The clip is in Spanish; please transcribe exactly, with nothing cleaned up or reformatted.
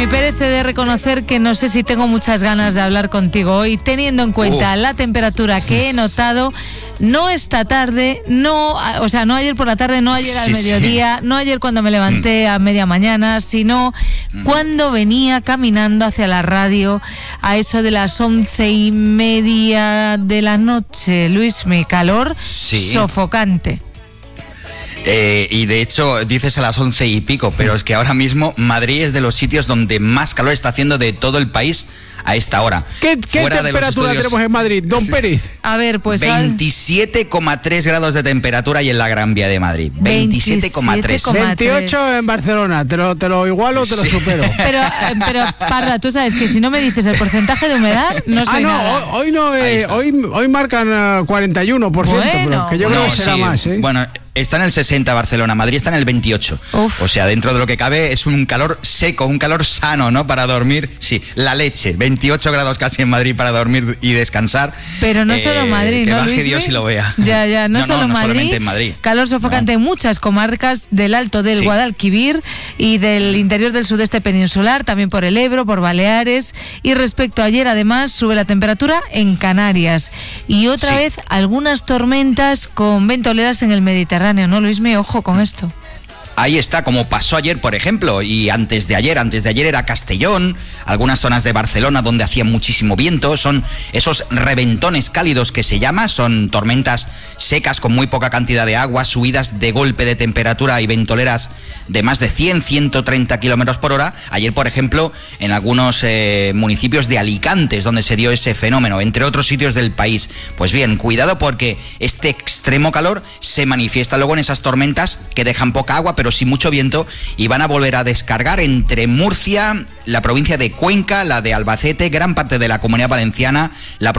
Luismi Pérez, he de reconocer que no sé si tengo muchas ganas de hablar contigo hoy, teniendo en cuenta uh. la temperatura que he notado, no esta tarde, no, o sea, no ayer por la tarde, no ayer sí, al mediodía, sí. no ayer cuando me levanté mm. a media mañana, sino mm. cuando venía caminando hacia la radio a eso de las once y media de la noche. Luismi, calor sí. sofocante. Eh, y de hecho dices a las once y pico, pero es que ahora mismo Madrid es de los sitios donde más calor está haciendo de todo el país a esta hora. ¿Qué, qué temperatura estudios... tenemos en Madrid, don Pérez? A ver, pues... veintisiete coma tres grados de temperatura y en la Gran Vía de Madrid. veintisiete coma tres. veintiocho en Barcelona, te lo, te lo igualo o te sí. lo supero. Pero, pero, Parda, tú sabes que si no me dices el porcentaje de humedad, no soy ah, no, nada. Hoy, no, eh, hoy, hoy marcan uh, cuarenta y uno por ciento, bueno, pero que yo no, creo que será sí. más, ¿eh? Bueno, está en el sesenta Barcelona, Madrid está en el veintiocho. Uf. O sea, dentro de lo que cabe es un calor seco, un calor sano, ¿no? Para dormir, sí, la leche, veintiocho grados casi en Madrid para dormir y descansar. Pero no eh, solo Madrid, que ¿no, baje Luismi? Dios y lo vea. Ya, ya, no, no solo no, no Madrid, solamente en Madrid. Calor sofocante no. en muchas comarcas del Alto del sí. Guadalquivir y del interior del sudeste peninsular, también por el Ebro, por Baleares. Y respecto a ayer, además, sube la temperatura en Canarias. Y otra sí. vez, algunas tormentas con ventoleras en el Mediterráneo, ¿no, Luismi? Ojo con esto. Ahí está, como pasó ayer, por ejemplo, y antes de ayer, antes de ayer era Castellón, algunas zonas de Barcelona donde hacía muchísimo viento, son esos reventones cálidos que se llama, son tormentas secas con muy poca cantidad de agua, subidas de golpe de temperatura y ventoleras de más de cien, ciento treinta kilómetros por hora. Ayer, por ejemplo, en algunos eh, municipios de Alicante, donde se dio ese fenómeno, entre otros sitios del país. Pues bien, cuidado porque este extremo calor se manifiesta luego en esas tormentas que dejan poca agua, pero pero sí mucho viento, y van a volver a descargar entre Murcia, la provincia de Cuenca, la de Albacete, gran parte de la Comunidad Valenciana, la